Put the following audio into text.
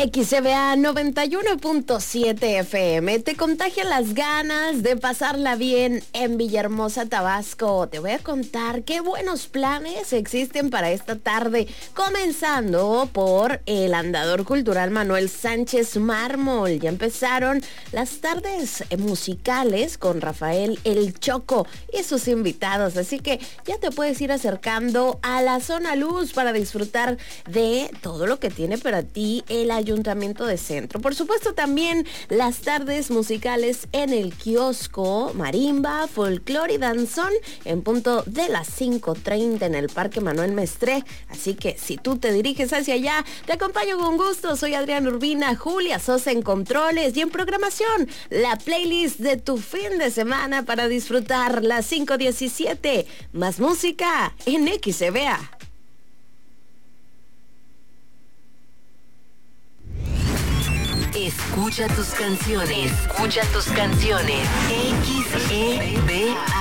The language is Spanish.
XCBA 91.7 FM te contagia las ganas de pasarla bien en Villahermosa, Tabasco. Te voy a contar qué buenos planes existen para esta tarde, comenzando por el Andador Cultural Manuel Sánchez Mármol. Ya empezaron las tardes musicales con Rafael El Choco y sus invitados, así que ya te puedes ir acercando a la Zona Luz para disfrutar de todo lo que tiene para ti el Ayuntamiento de Centro. Por supuesto, también las tardes musicales en el kiosco, marimba, folclore y danzón en punto de las 5:30 en el Parque Manuel Mestré. Así que si tú te diriges hacia allá, te acompaño con gusto. Soy Adriana Urbina, Julia Sosa en controles y en programación, la playlist de tu fin de semana para disfrutar las 5:17. Más música en XCBA. Escucha tus canciones. XEBA.